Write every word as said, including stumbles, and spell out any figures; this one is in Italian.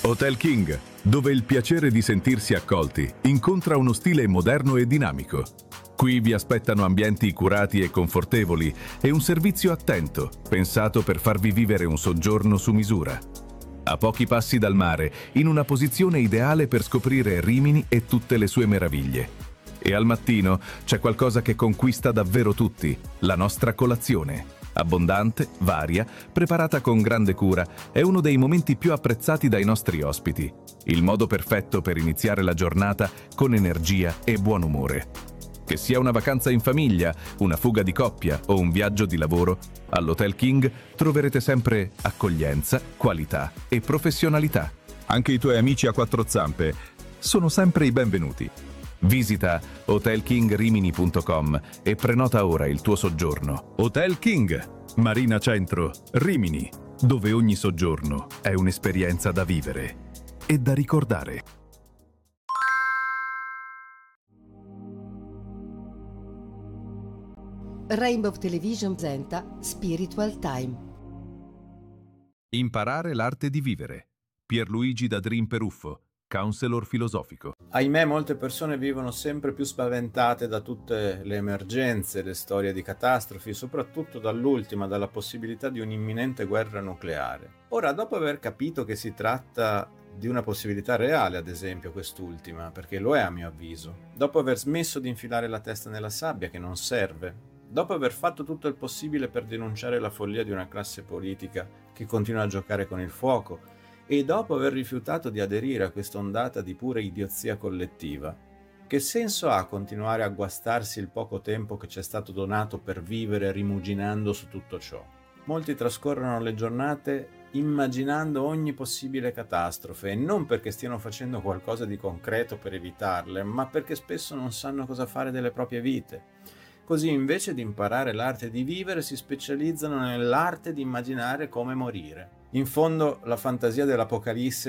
Hotel King, dove il piacere di sentirsi accolti incontra uno stile moderno e dinamico. Qui vi aspettano ambienti curati e confortevoli e un servizio attento, pensato per farvi vivere un soggiorno su misura. A pochi passi dal mare, in una posizione ideale per scoprire Rimini e tutte le sue meraviglie. E al mattino c'è qualcosa che conquista davvero tutti, la nostra colazione. Abbondante, varia, preparata con grande cura, è uno dei momenti più apprezzati dai nostri ospiti. Il modo perfetto per iniziare la giornata con energia e buon umore. Che sia una vacanza in famiglia, una fuga di coppia o un viaggio di lavoro, all'Hotel King troverete sempre accoglienza, qualità e professionalità. Anche i tuoi amici a quattro zampe sono sempre i benvenuti. Visita hotel king rimini punto com e prenota ora il tuo soggiorno. Hotel King, Marina Centro, Rimini, dove ogni soggiorno è un'esperienza da vivere e da ricordare. Rainbow Television presenta Spiritual Time. Imparare l'arte di vivere. Pierluigi Dadrin Peruffo, counselor filosofico. Ahimè, molte persone vivono sempre più spaventate da tutte le emergenze, le storie di catastrofi, soprattutto dall'ultima, dalla possibilità di un'imminente guerra nucleare. Ora, dopo aver capito che si tratta di una possibilità reale, ad esempio quest'ultima, perché lo è a mio avviso, dopo aver smesso di infilare la testa nella sabbia, che non serve, dopo aver fatto tutto il possibile per denunciare la follia di una classe politica che continua a giocare con il fuoco, e dopo aver rifiutato di aderire a questa ondata di pura idiozia collettiva, che senso ha continuare a guastarsi il poco tempo che ci è stato donato per vivere rimuginando su tutto ciò? Molti trascorrono le giornate immaginando ogni possibile catastrofe, e non perché stiano facendo qualcosa di concreto per evitarle, ma perché spesso non sanno cosa fare delle proprie vite. Così, invece di imparare l'arte di vivere, si specializzano nell'arte di immaginare come morire. In fondo, la fantasia dell'Apocalisse